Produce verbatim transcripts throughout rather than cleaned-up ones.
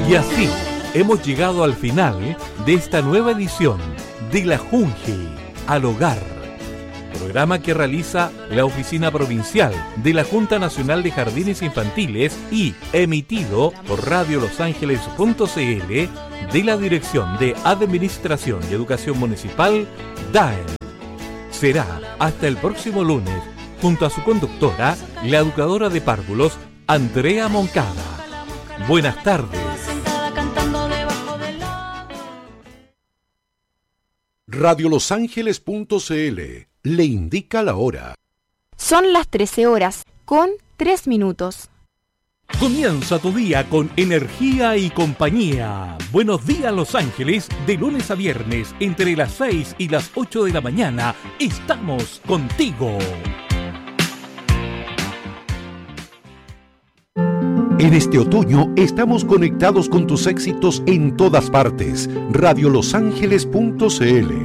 Y así hemos llegado al final de esta nueva edición de La Junji al Hogar, programa que realiza la Oficina Provincial de la Junta Nacional de Jardines Infantiles y emitido por radio los ángeles punto c l de la Dirección de Administración y Educación Municipal, D A E M. Será hasta el próximo lunes, junto a su conductora, la educadora de párvulos, Andrea Moncada. Buenas tardes. radio los ángeles punto c l le indica la hora. Son las trece horas, con tres minutos. Comienza tu día con energía y compañía. Buenos días, Los Ángeles, de lunes a viernes, entre las seis y las ocho de la mañana. Estamos contigo. En este otoño estamos conectados con tus éxitos en todas partes. radio los ángeles punto c l.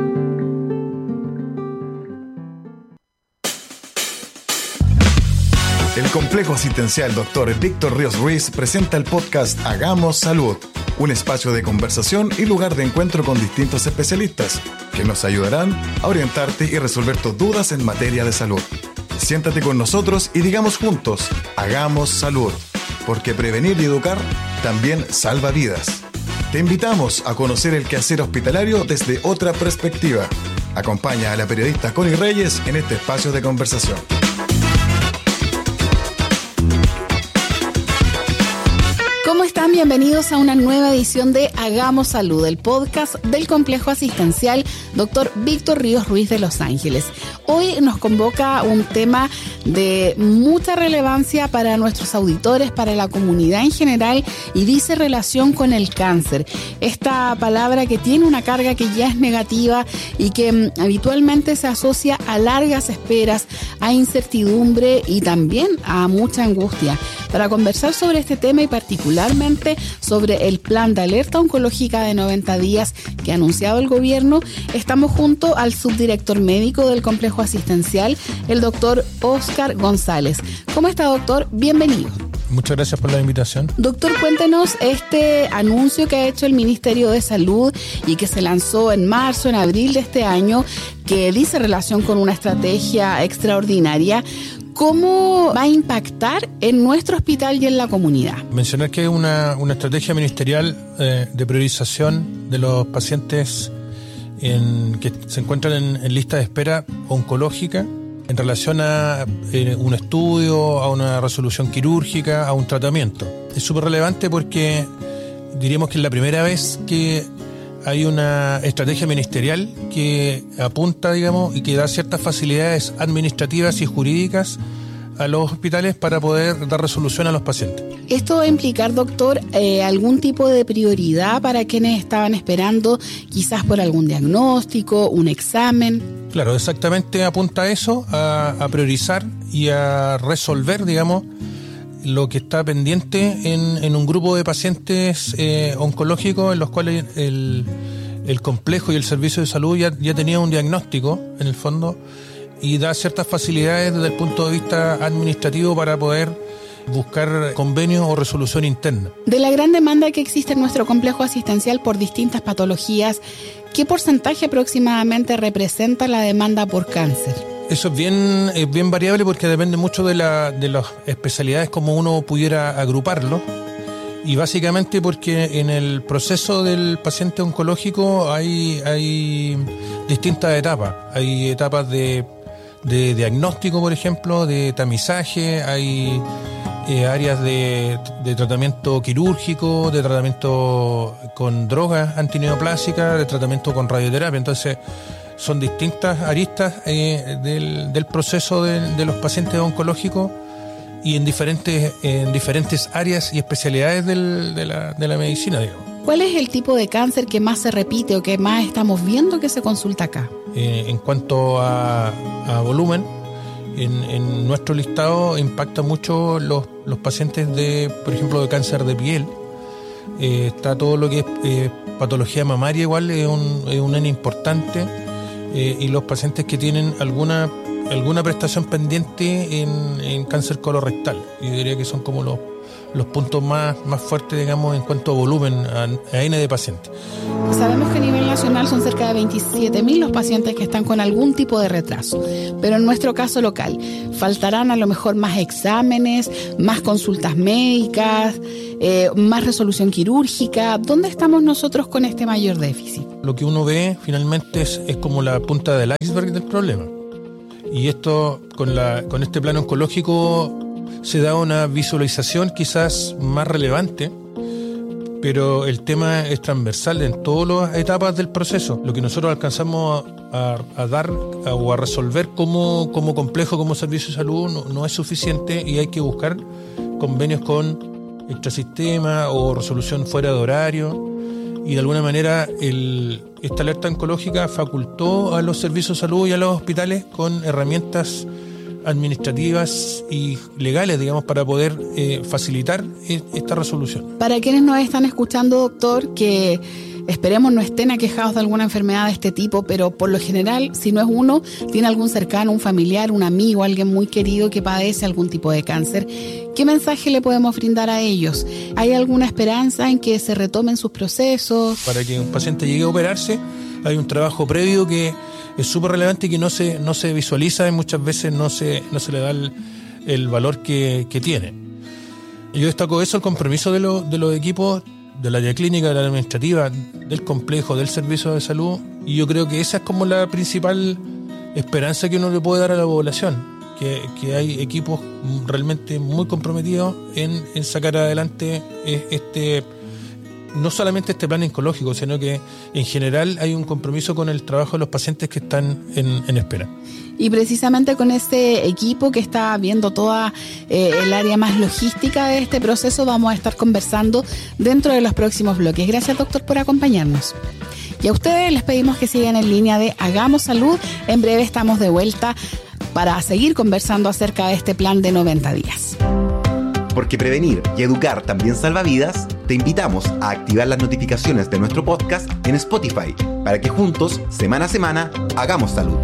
El Complejo Asistencial doctor Víctor Ríos Ruiz presenta el podcast Hagamos Salud, un espacio de conversación y lugar de encuentro con distintos especialistas que nos ayudarán a orientarte y resolver tus dudas en materia de salud. Siéntate con nosotros y digamos juntos, Hagamos Salud, porque prevenir y educar también salva vidas. Te invitamos a conocer el quehacer hospitalario desde otra perspectiva. Acompaña a la periodista Connie Reyes en este espacio de conversación. ¿Cómo están? Bienvenidos a una nueva edición de Hagamos Salud, el podcast del Complejo Asistencial doctor Víctor Ríos Ruiz de Los Ángeles. Hoy nos convoca un tema de mucha relevancia para nuestros auditores, para la comunidad en general, y dice relación con el cáncer. Esta palabra que tiene una carga que ya es negativa y que m, habitualmente se asocia a largas esperas, a incertidumbre y también a mucha angustia. Para conversar sobre este tema y particularmente sobre el plan de alerta oncológica de noventa días que ha anunciado el gobierno, estamos junto al subdirector médico del complejo asistencial, el doctor Oscar González. ¿Cómo está, doctor? Bienvenido. Muchas gracias por la invitación. Doctor, cuéntenos este anuncio que ha hecho el Ministerio de Salud y que se lanzó en marzo, en abril de este año, que dice relación con una estrategia extraordinaria. ¿Cómo va a impactar en nuestro hospital y en la comunidad? Mencionar que es una, una estrategia ministerial eh, de priorización de los pacientes en, que se encuentran en, en lista de espera oncológica en relación a eh, un estudio, a una resolución quirúrgica, a un tratamiento. Es súper relevante porque diríamos que es la primera vez que hay una estrategia ministerial que apunta, digamos, y que da ciertas facilidades administrativas y jurídicas a los hospitales para poder dar resolución a los pacientes. ¿Esto va a implicar, doctor, eh, algún tipo de prioridad para quienes estaban esperando quizás por algún diagnóstico, un examen? Claro, exactamente apunta a eso, a, a priorizar y a resolver, digamos, lo que está pendiente en, en un grupo de pacientes eh, oncológicos en los cuales el, el complejo y el servicio de salud ya, ya tenía un diagnóstico, en el fondo, y da ciertas facilidades desde el punto de vista administrativo para poder buscar convenios o resolución interna. De la gran demanda que existe en nuestro complejo asistencial por distintas patologías, ¿qué porcentaje aproximadamente representa la demanda por cáncer? Eso es bien, es bien variable porque depende mucho de, la, de las especialidades como uno pudiera agruparlo, y básicamente porque en el proceso del paciente oncológico hay, hay distintas etapas. Hay etapas de, de diagnóstico, por ejemplo, de tamizaje, hay eh, áreas de, de tratamiento quirúrgico, de tratamiento con drogas antineoplásicas, de tratamiento con radioterapia. Entonces son distintas aristas eh, del, del proceso de, de los pacientes oncológicos y en diferentes, en diferentes áreas y especialidades del, de, la, de la medicina, digamos. ¿Cuál es el tipo de cáncer que más se repite o que más estamos viendo que se consulta acá? Eh, en cuanto a, a volumen, en, en nuestro listado impacta mucho los, los pacientes de, por ejemplo, de cáncer de piel. Eh, está todo lo que es eh, patología mamaria, igual es un, es un N importante. Eh, y los pacientes que tienen alguna alguna prestación pendiente en, en cáncer colorectal. Yo diría que son como los, los puntos más, más fuertes, digamos, en cuanto a volumen, a, a N de pacientes. Sabemos que a nivel nacional son cerca de veintisiete mil los pacientes que están con algún tipo de retraso, pero en nuestro caso local, ¿faltarán a lo mejor más exámenes, más consultas médicas, eh, más resolución quirúrgica? ¿Dónde estamos nosotros con este mayor déficit? Lo que uno ve finalmente es, es como la punta del iceberg del problema. Y esto, con, la, con este plano oncológico, se da una visualización quizás más relevante, pero el tema es transversal en todas las etapas del proceso. Lo que nosotros alcanzamos a, a dar a, o a resolver como, como complejo, como servicio de salud, no, no es suficiente y hay que buscar convenios con extrasistema o resolución fuera de horario. Y de alguna manera el, esta alerta oncológica facultó a los servicios de salud y a los hospitales con herramientas administrativas y legales, digamos, para poder eh, facilitar eh, esta resolución. Para quienes nos están escuchando, doctor, que esperemos no estén aquejados de alguna enfermedad de este tipo, pero por lo general, si no es uno, tiene algún cercano, un familiar, un amigo, alguien muy querido que padece algún tipo de cáncer. ¿Qué mensaje le podemos brindar a ellos? ¿Hay alguna esperanza en que se retomen sus procesos? Para que un paciente llegue a operarse, hay un trabajo previo que es súper relevante y que no se, no se visualiza y muchas veces no se, no se le da el, el valor que, que tiene. Yo destaco eso, el compromiso de, lo, de los equipos del área clínica, de la administrativa, del complejo, del servicio de salud, y yo creo que esa es como la principal esperanza que uno le puede dar a la población, que, que hay equipos realmente muy comprometidos en, en sacar adelante este, no solamente este plan oncológico, sino que en general hay un compromiso con el trabajo de los pacientes que están en, en espera. Y precisamente con este equipo que está viendo toda eh, el área más logística de este proceso, vamos a estar conversando dentro de los próximos bloques. Gracias, doctor, por acompañarnos. Y a ustedes les pedimos que sigan en línea de Hagamos Salud. En breve estamos de vuelta para seguir conversando acerca de este plan de noventa días. Porque prevenir y educar también salva vidas, te invitamos a activar las notificaciones de nuestro podcast en Spotify para que juntos, semana a semana, hagamos salud.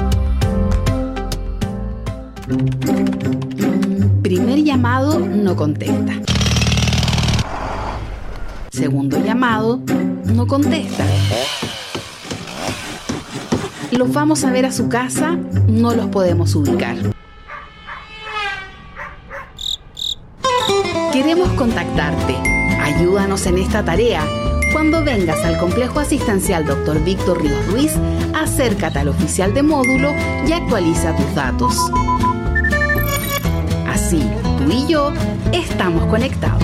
Primer llamado, no contesta. Segundo llamado, no contesta. Los vamos a ver a su casa, no los podemos ubicar. Queremos contactarte. Ayúdanos en esta tarea. Cuando vengas al Complejo Asistencial doctor Víctor Ríos Ruiz, acércate al oficial de módulo y actualiza tus datos. Así, tú y yo estamos conectados.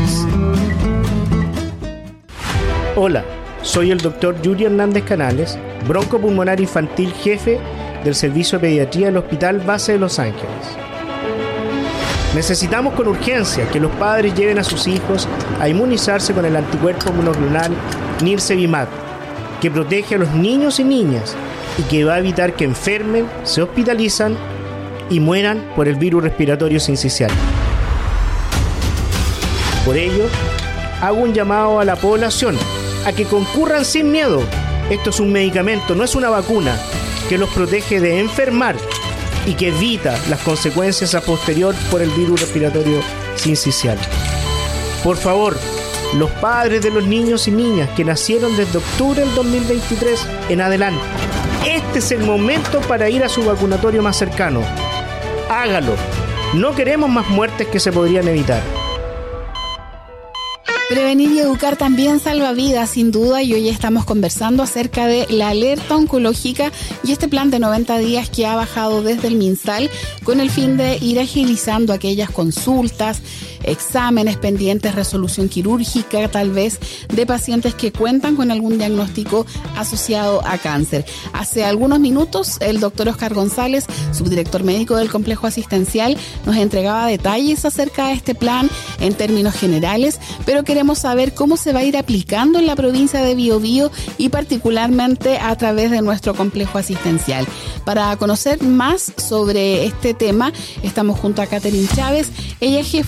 Hola, soy el doctor Yuri Hernández Canales, broncopulmonar infantil jefe del Servicio de Pediatría del Hospital Base de Los Ángeles. Necesitamos con urgencia que los padres lleven a sus hijos a inmunizarse con el anticuerpo monoclonal Nirsevimab, que protege a los niños y niñas y que va a evitar que enfermen, se hospitalizan y mueran por el virus respiratorio sincicial. Por ello, hago un llamado a la población a que concurran sin miedo. Esto es un medicamento, no es una vacuna, que los protege de enfermar y que evita las consecuencias a posterior por el virus respiratorio sincicial. Por favor, los padres de los niños y niñas que nacieron desde octubre del dos mil veintitrés en adelante, este es el momento para ir a su vacunatorio más cercano. Hágalo. No queremos más muertes que se podrían evitar. Prevenir y educar también salva vidas, sin duda, y hoy estamos conversando acerca de la alerta oncológica y este plan de noventa días que ha bajado desde el MinSal con el fin de ir agilizando aquellas consultas, exámenes pendientes, resolución quirúrgica, tal vez, de pacientes que cuentan con algún diagnóstico asociado a cáncer. Hace algunos minutos, el doctor Oscar González, subdirector médico del Complejo Asistencial, nos entregaba detalles acerca de este plan en términos generales, pero queremos saber cómo se va a ir aplicando en la provincia de Biobío y particularmente a través de nuestro complejo asistencial. Para conocer más sobre este tema, estamos junto a Catherine Chávez, ella es jefa del departamento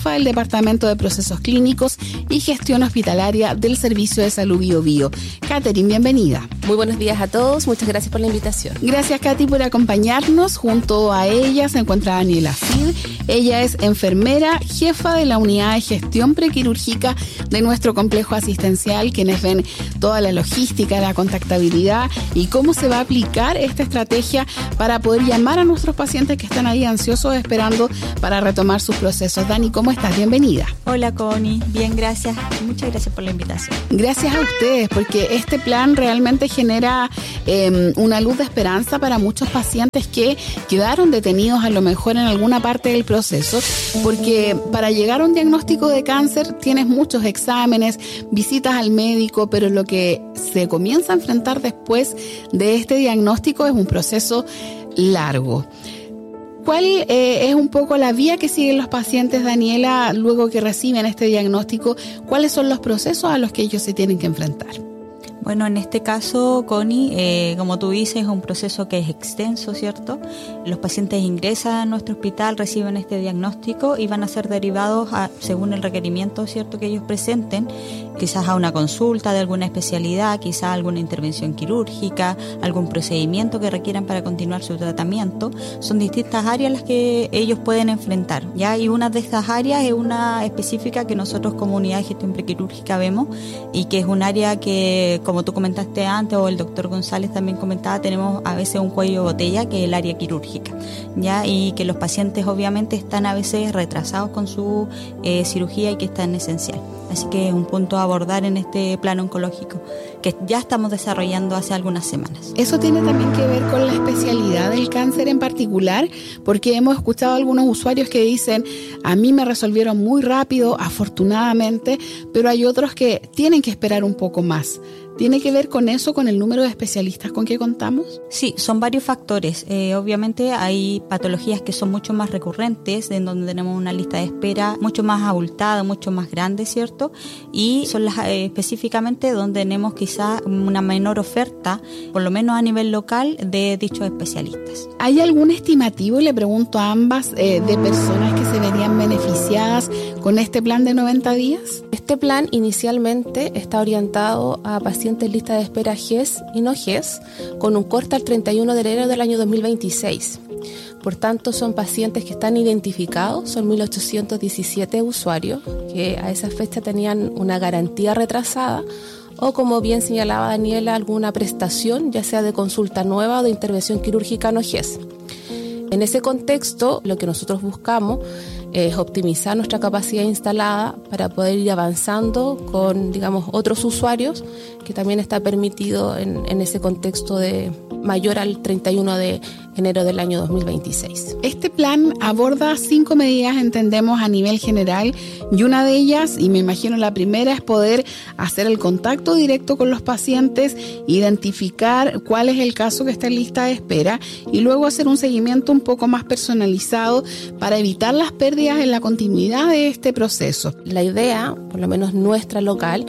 Departamento de Procesos Clínicos y Gestión Hospitalaria del Servicio de Salud Bio Bio. Catherine, bienvenida. Muy buenos días a todos, muchas gracias por la invitación. Gracias, Katy, por acompañarnos. Junto a ella se encuentra Daniela Cid. Ella es enfermera, jefa de la unidad de gestión prequirúrgica de nuestro complejo asistencial, quienes ven toda la logística, la contactabilidad y cómo se va a aplicar esta estrategia para poder llamar a nuestros pacientes que están ahí ansiosos esperando para retomar sus procesos. Dani, ¿cómo estás? Bienvenida. Hola, Connie. Bien, gracias. Muchas gracias por la invitación. Gracias a ustedes, porque este plan realmente genera eh, una luz de esperanza para muchos pacientes que quedaron detenidos a lo mejor en alguna parte del proceso, porque para llegar a un diagnóstico de cáncer tienes muchos exámenes, visitas al médico, pero lo que se comienza a enfrentar después de este diagnóstico es un proceso largo. ¿Cuál eh, es un poco la vía que siguen los pacientes, Daniela, luego que reciben este diagnóstico? ¿Cuáles son los procesos a los que ellos se tienen que enfrentar? Bueno, en este caso, Connie, eh, como tú dices, es un proceso que es extenso, ¿cierto? Los pacientes ingresan a nuestro hospital, reciben este diagnóstico y van a ser derivados a, según el requerimiento, ¿cierto?, que ellos presenten, quizás a una consulta de alguna especialidad, quizás alguna intervención quirúrgica, algún procedimiento que requieran para continuar su tratamiento. Son distintas áreas las que ellos pueden enfrentar, ¿ya? Y una de estas áreas es una específica que nosotros como unidad de gestión prequirúrgica vemos y que es un área que, como tú comentaste antes o el doctor González también comentaba, tenemos a veces un cuello de botella que es el área quirúrgica, ¿ya? Y que los pacientes obviamente están a veces retrasados con su eh, cirugía y que es tan esencial. Así que es un punto a abordar en este plan oncológico que ya estamos desarrollando hace algunas semanas. Eso tiene también que ver con la especialidad del cáncer en particular, porque hemos escuchado a algunos usuarios que dicen, a mí me resolvieron muy rápido, afortunadamente, pero hay otros que tienen que esperar un poco más. ¿Tiene que ver con eso, con el número de especialistas con que contamos? Sí, son varios factores. Eh, obviamente hay patologías que son mucho más recurrentes, en donde tenemos una lista de espera mucho más abultada, mucho más grande, ¿cierto? Y son las eh, específicamente donde tenemos quizás una menor oferta, por lo menos a nivel local, de dichos especialistas. ¿Hay algún estimativo, y le pregunto a ambas, eh, de personas que se verían beneficiadas con este plan de noventa días? Este plan inicialmente está orientado a pacientes en lista de espera G E S y no G E S, con un corte al treinta y uno de enero del año dos mil veintiséis. Por tanto, son pacientes que están identificados, son mil ochocientos diecisiete usuarios que a esa fecha tenían una garantía retrasada o, como bien señalaba Daniela, alguna prestación, ya sea de consulta nueva o de intervención quirúrgica no G E S. En ese contexto, lo que nosotros buscamos es optimizar nuestra capacidad instalada para poder ir avanzando con, digamos, otros usuarios, que también está permitido en, en ese contexto de mayor al treinta y uno de enero del año dos mil veintiséis. Este plan aborda cinco medidas, entendemos, a nivel general, y una de ellas, y me imagino la primera, es poder hacer el contacto directo con los pacientes, identificar cuál es el caso que está en lista de espera y luego hacer un seguimiento un poco más personalizado para evitar las pérdidas en la continuidad de este proceso. La idea, por lo menos nuestra local,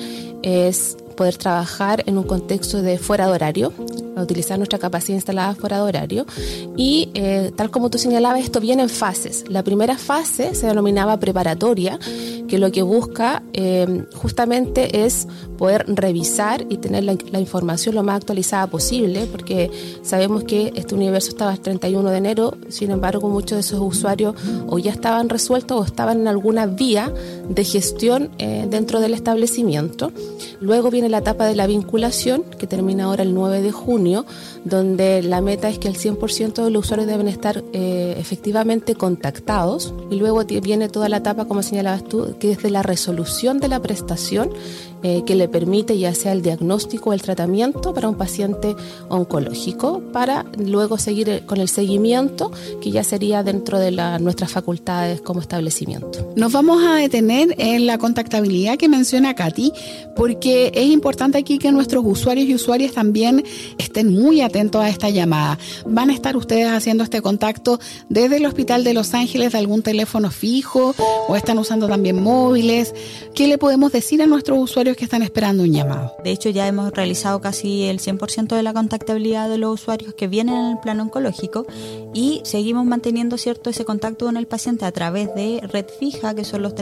es poder trabajar en un contexto de fuera de horario, utilizar nuestra capacidad instalada fuera de horario y eh, tal como tú señalabas, esto viene en fases. La primera fase se denominaba preparatoria, que lo que busca eh, justamente es poder revisar y tener la, la información lo más actualizada posible, porque sabemos que este universo estaba el treinta y uno de enero, sin embargo muchos de esos usuarios o ya estaban resueltos o estaban en alguna vía de gestión eh, dentro del establecimiento. Luego viene la etapa de la vinculación, que termina ahora el nueve de junio, donde la meta es que el cien por ciento de los usuarios deben estar eh, efectivamente contactados, y luego viene toda la etapa, como señalabas tú, que es de la resolución de la prestación, eh, que le permite ya sea el diagnóstico o el tratamiento para un paciente oncológico, para luego seguir con el seguimiento, que ya sería dentro de la, nuestras facultades como establecimiento. Nos vamos a detener en la contactabilidad que menciona Katy, porque es importante aquí que nuestros usuarios y usuarias también estén muy atentos a esta llamada. ¿Van a estar ustedes haciendo este contacto desde el Hospital de Los Ángeles de algún teléfono fijo o están usando también móviles? ¿Qué le podemos decir a nuestros usuarios que están esperando un llamado? De hecho, ya hemos realizado casi el cien por ciento de la contactabilidad de los usuarios que vienen en el plano oncológico y seguimos manteniendo, cierto, ese contacto con el paciente a través de red fija, que son los teléfonos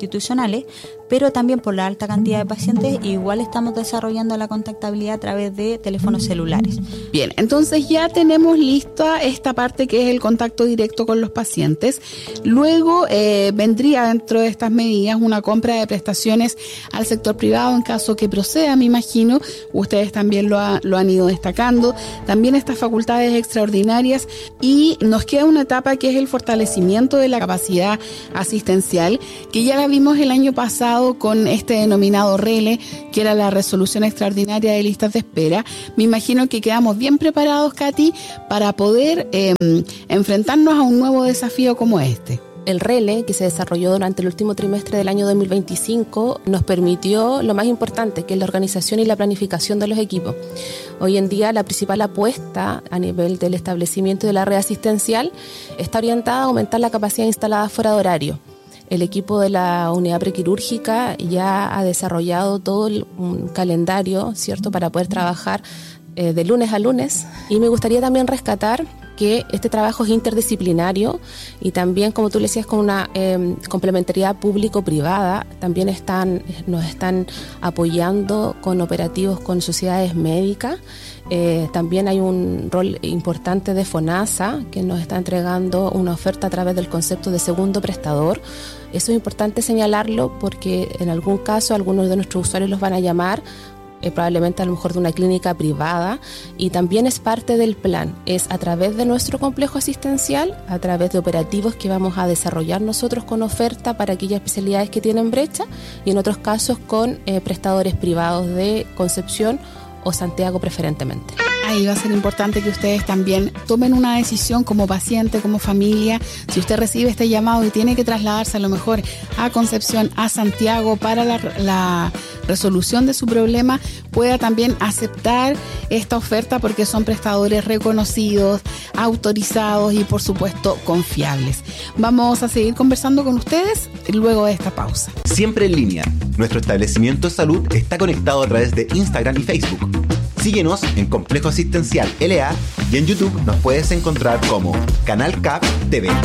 institucionales, pero también por la alta cantidad de pacientes, igual estamos desarrollando la contactabilidad a través de teléfonos celulares. Bien, entonces ya tenemos lista esta parte que es el contacto directo con los pacientes. Luego eh, vendría dentro de estas medidas una compra de prestaciones al sector privado en caso que proceda, me imagino. Ustedes también lo, ha, lo han ido destacando. También estas facultades extraordinarias, y nos queda una etapa que es el fortalecimiento de la capacidad asistencial, que ya la vimos el año pasado con este denominado R E L E, que era la resolución extraordinaria de listas de espera. Me imagino que quedamos bien preparados, Katy, para poder eh, enfrentarnos a un nuevo desafío como este. El R E L E, que se desarrolló durante el último trimestre del año dos mil veinticinco, nos permitió lo más importante, que es la organización y la planificación de los equipos. Hoy en día la principal apuesta a nivel del establecimiento de la red asistencial está orientada a aumentar la capacidad instalada fuera de horario. El equipo de la unidad prequirúrgica ya ha desarrollado todo el, un calendario, ¿cierto?, para poder trabajar eh, de lunes a lunes. Y me gustaría también rescatar que este trabajo es interdisciplinario y también, como tú le decías, con una eh, complementariedad público-privada. También están, nos están apoyando con operativos con sociedades médicas. Eh, también hay un rol importante de FONASA, que nos está entregando una oferta a través del concepto de segundo prestador. Eso es importante señalarlo porque en algún caso algunos de nuestros usuarios los van a llamar Eh, probablemente a lo mejor de una clínica privada, y también es parte del plan, es a través de nuestro complejo asistencial, a través de operativos que vamos a desarrollar nosotros con oferta para aquellas especialidades que tienen brecha, y en otros casos con eh, prestadores privados de Concepción o Santiago preferentemente. Ahí va a ser importante que ustedes también tomen una decisión como paciente, como familia. Si usted recibe este llamado y tiene que trasladarse a lo mejor a Concepción, a Santiago para la, la resolución de su problema, pueda también aceptar esta oferta porque son prestadores reconocidos, autorizados y por supuesto confiables. Vamos a seguir conversando con ustedes luego de esta pausa. Siempre en línea. Nuestro establecimiento de salud está conectado a través de Instagram y Facebook. Síguenos en Complejo Asistencial L A y en YouTube nos puedes encontrar como Canal C A P T V.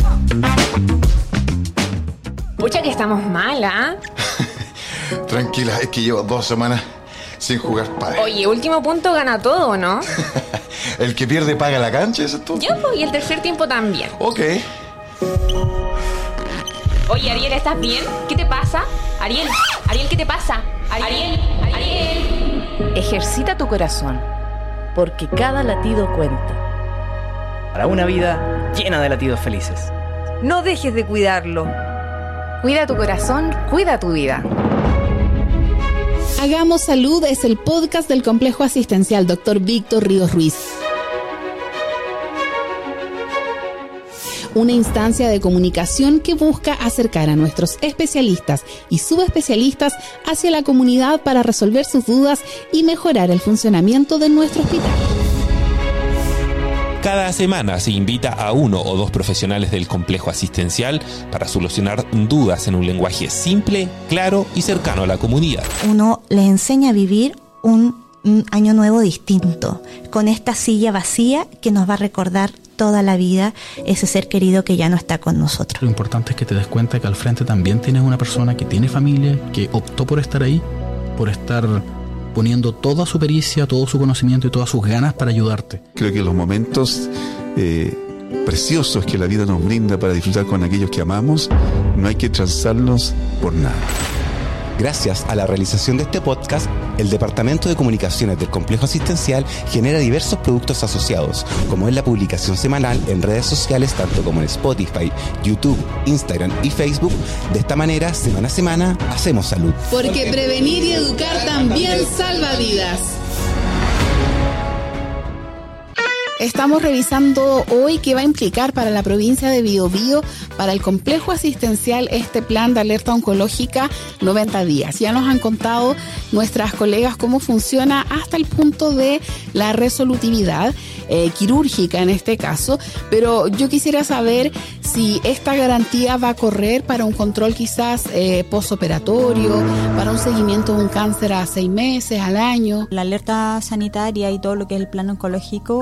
Pucha que estamos mal, ¿ah? Tranquila, es que llevo dos semanas sin jugar pádel. Oye, último punto gana todo, ¿no? El que pierde paga la cancha, ¿eso es todo? Yo, y el tercer tiempo también. Ok. Oye, Ariel, ¿estás bien? ¿Qué te pasa? Ariel, Ariel, ¿qué te pasa? Ariel, Ariel. Ariel. Ejercita tu corazón, porque cada latido cuenta. Para una vida llena de latidos felices. No dejes de cuidarlo. Cuida tu corazón, cuida tu vida. Hagamos Salud es el podcast del Complejo Asistencial doctor Víctor Ríos Ruiz. Una instancia de comunicación que busca acercar a nuestros especialistas y subespecialistas hacia la comunidad para resolver sus dudas y mejorar el funcionamiento de nuestro hospital. Cada semana se invita a uno o dos profesionales del complejo asistencial para solucionar dudas en un lenguaje simple, claro y cercano a la comunidad. Uno les enseña a vivir un, un año nuevo distinto, con esta silla vacía que nos va a recordar toda la vida ese ser querido que ya no está con nosotros. Lo importante es que te des cuenta que al frente también tienes una persona que tiene familia, que optó por estar ahí, por estar poniendo toda su pericia, todo su conocimiento y todas sus ganas para ayudarte. Creo que los momentos eh, preciosos que la vida nos brinda para disfrutar con aquellos que amamos, no hay que transarlos por nada. Gracias a la realización de este podcast, el Departamento de Comunicaciones del Complejo Asistencial genera diversos productos asociados, como es la publicación semanal en redes sociales, tanto como en Spotify, YouTube, Instagram y Facebook. De esta manera, semana a semana, hacemos salud. Porque prevenir y educar también salva vidas. Estamos revisando hoy qué va a implicar para la provincia de Biobío, para el complejo asistencial, este plan de alerta oncológica noventa días. Ya nos han contado nuestras colegas cómo funciona hasta el punto de la resolutividad eh, quirúrgica en este caso, pero yo quisiera saber si esta garantía va a correr para un control quizás eh, postoperatorio, para un seguimiento de un cáncer a seis meses, al año. La alerta sanitaria y todo lo que es el plan oncológico eh, no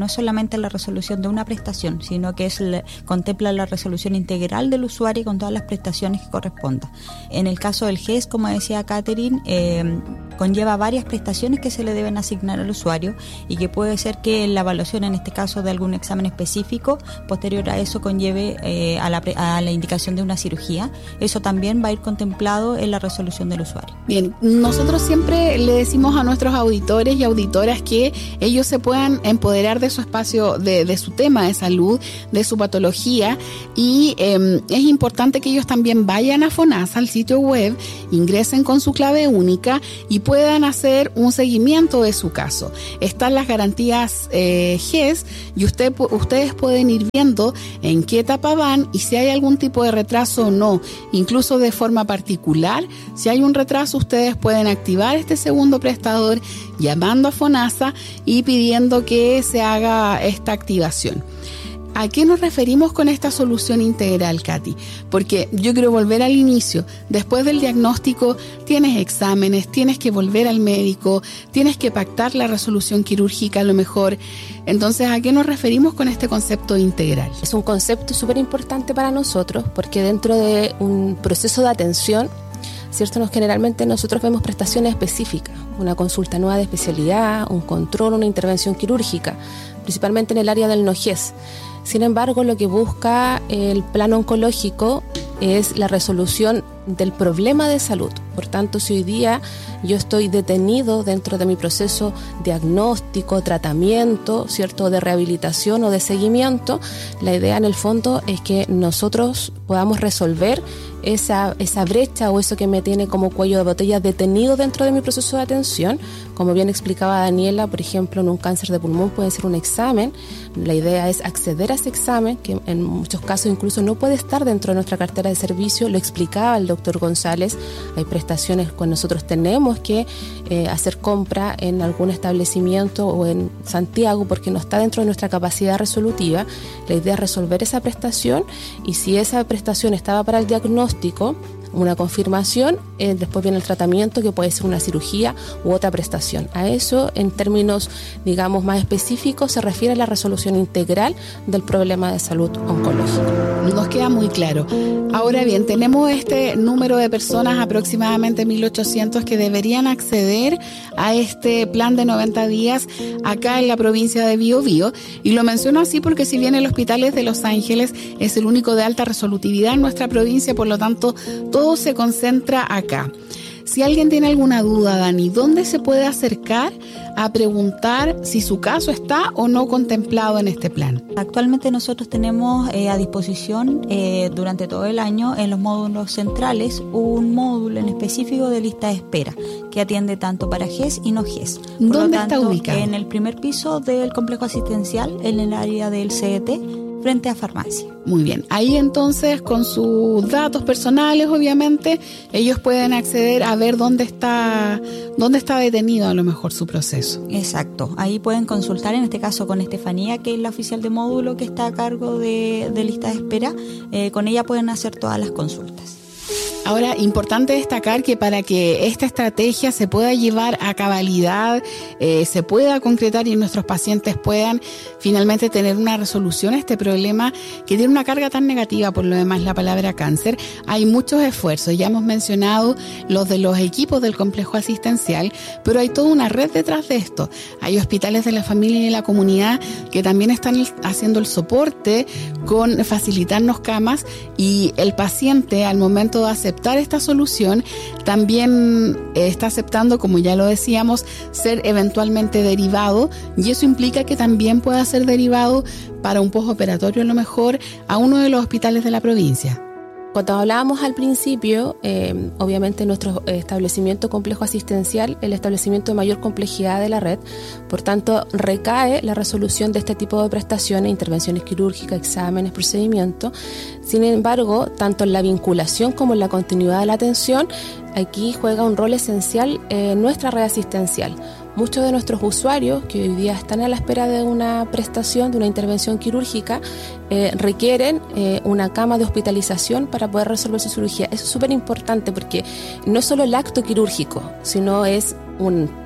no es solamente la resolución de una prestación, sino que es le, contempla la resolución integral del usuario con todas las prestaciones que correspondan. En el caso del G E S, como decía Catherine, eh, conlleva varias prestaciones que se le deben asignar al usuario y que puede ser que la evaluación, en este caso de algún examen específico, posterior a eso conlleve eh, a, la, a la indicación de una cirugía. Eso también va a ir contemplado en la resolución del usuario. Bien, nosotros siempre le decimos a nuestros auditores y auditoras que ellos se puedan empoderar de su espacio, de, de su tema de salud, de su patología, y eh, es importante que ellos también vayan a FONASA, al sitio web, ingresen con su clave única y puedan hacer un seguimiento de su caso. Están las garantías eh, G E S y usted, ustedes pueden ir viendo en qué etapa van y si hay algún tipo de retraso o no. Incluso de forma particular, si hay un retraso, ustedes pueden activar este segundo prestador llamando a FONASA y pidiendo que se haga esta activación. ¿A qué nos referimos con esta solución integral, Katy? Porque yo quiero volver al inicio. Después del diagnóstico tienes exámenes, tienes que volver al médico, tienes que pactar la resolución quirúrgica a lo mejor. Entonces, ¿a qué nos referimos con este concepto integral? Es un concepto súper importante para nosotros porque dentro de un proceso de atención, ¿cierto? Nos, generalmente nosotros vemos prestaciones específicas, una consulta nueva de especialidad, un control, una intervención quirúrgica, principalmente en el área del N O G E S. Sin embargo, lo que busca el plan oncológico es la resolución del problema de salud. Por tanto, si hoy día yo estoy detenido dentro de mi proceso diagnóstico, tratamiento, ¿cierto?, de rehabilitación o de seguimiento, la idea en el fondo es que nosotros podamos resolver esa, esa brecha o eso que me tiene como cuello de botella detenido dentro de mi proceso de atención. Como bien explicaba Daniela, por ejemplo, en un cáncer de pulmón puede ser un examen. La idea es acceder a ese examen, que en muchos casos incluso no puede estar dentro de nuestra cartera de servicio. Lo explicaba el doctor González, hay prestaciones cuando nosotros tenemos que eh, hacer compra en algún establecimiento o en Santiago porque no está dentro de nuestra capacidad resolutiva. La idea es resolver esa prestación y si esa prestación estaba para el diagnóstico, una confirmación, eh, después viene el tratamiento que puede ser una cirugía u otra prestación. A eso, en términos, digamos, más específicos, se refiere a la resolución integral del problema de salud oncológico. Nos queda muy claro. Ahora bien, tenemos este número de personas, aproximadamente mil ochocientos, que deberían acceder a este plan de noventa días acá en la provincia de Biobío. Y lo menciono así porque si bien el Hospital de Los Ángeles es el único de alta resolutividad en nuestra provincia, por lo tanto, todo todo se concentra acá. Si alguien tiene alguna duda, Dani, ¿dónde se puede acercar a preguntar si su caso está o no contemplado en este plan? Actualmente nosotros tenemos eh, a disposición eh, durante todo el año en los módulos centrales un módulo en específico de lista de espera que atiende tanto para G E S y no G E S. Por ¿Dónde lo tanto, está ubicado? En el primer piso del complejo asistencial, en el área del C E T, frente a farmacia. Muy bien, ahí entonces con sus datos personales, obviamente, ellos pueden acceder a ver dónde está, dónde está detenido a lo mejor su proceso. Exacto, ahí pueden consultar, en este caso con Estefanía, que es la oficial de módulo que está a cargo de, de lista de espera, eh, con ella pueden hacer todas las consultas. Ahora, importante destacar que para que esta estrategia se pueda llevar a cabalidad, eh, se pueda concretar y nuestros pacientes puedan finalmente tener una resolución a este problema que tiene una carga tan negativa, por lo demás, la palabra cáncer, hay muchos esfuerzos. Ya hemos mencionado los de los equipos del complejo asistencial, pero hay toda una red detrás de esto. Hay hospitales de la familia y de la comunidad que también están haciendo el soporte con facilitarnos camas y el paciente al momento de aceptar esta solución también eh, está aceptando, como ya lo decíamos, ser eventualmente derivado y eso implica que también pueda ser derivado para un postoperatorio a lo mejor a uno de los hospitales de la provincia. Cuando hablábamos al principio, eh, obviamente nuestro establecimiento complejo asistencial, el establecimiento de mayor complejidad de la red, por tanto recae la resolución de este tipo de prestaciones, intervenciones quirúrgicas, exámenes, procedimientos. Sin embargo, tanto en la vinculación como en la continuidad de la atención, aquí juega un rol esencial eh, nuestra red asistencial. Muchos de nuestros usuarios que hoy día están a la espera de una prestación, de una intervención quirúrgica, eh, requieren eh, una cama de hospitalización para poder resolver su cirugía. Eso es súper importante porque no es solo el acto quirúrgico, sino es un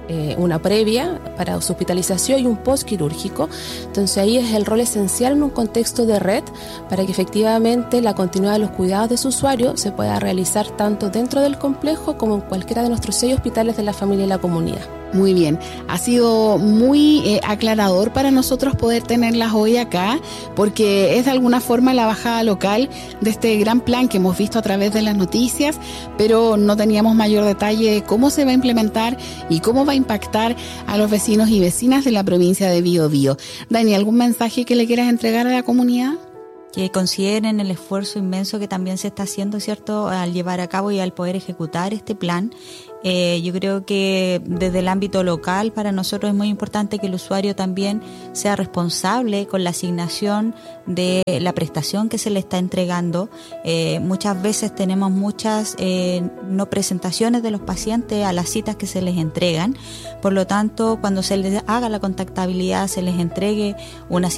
eh, una previa para su hospitalización y un postquirúrgico. Entonces ahí es el rol esencial en un contexto de red para que efectivamente la continuidad de los cuidados de su usuario se pueda realizar tanto dentro del complejo como en cualquiera de nuestros seis hospitales de la familia y la comunidad. Muy bien, ha sido muy eh, aclarador para nosotros poder tenerlas hoy acá, porque es de alguna forma la bajada local de este gran plan que hemos visto a través de las noticias, pero no teníamos mayor detalle de cómo se va a implementar y cómo va a impactar a los vecinos y vecinas de la provincia de Biobío. Dani, ¿algún mensaje que le quieras entregar a la comunidad? Que consideren el esfuerzo inmenso que también se está haciendo, ¿cierto?, al llevar a cabo y al poder ejecutar este plan. Eh, yo creo que desde el ámbito local para nosotros es muy importante que el usuario también sea responsable con la asignación de la prestación que se le está entregando. Eh, muchas veces tenemos muchas eh, no presentaciones de los pacientes a las citas que se les entregan. Por lo tanto, cuando se les haga la contactabilidad, se les entregue una